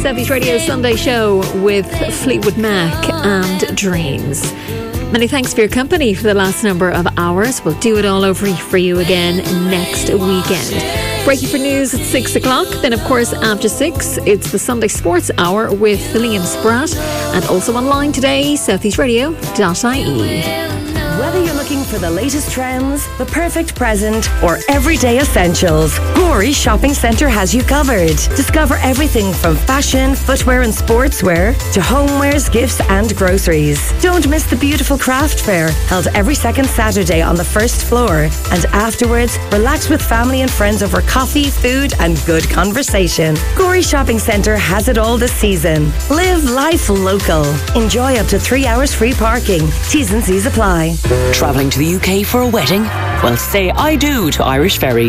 70s Radio Sunday Show with Fleetwood Mac and Dreams. Many thanks for your company for the last number of hours. We'll do it all over for you again next weekend. Breaking for news at 6 o'clock. Then, of course, after 6, it's the Sunday Sports Hour with Liam Spratt. And also online today, southeastradio.ie. Whether you're looking for the latest trends, the perfect present, or everyday essentials, Gorey Shopping Centre has you covered. Discover everything from fashion, footwear and sportswear to homewares, gifts and groceries. Don't miss the beautiful craft fair held every second Saturday on the first floor. And afterwards, relax with family and friends over coffee, food and good conversation. Gorey Shopping Centre has it all this season. Live life local. Enjoy up to 3 hours free parking. T's and C's apply. Travelling to the UK for a wedding? Well, say I do to Irish Ferries.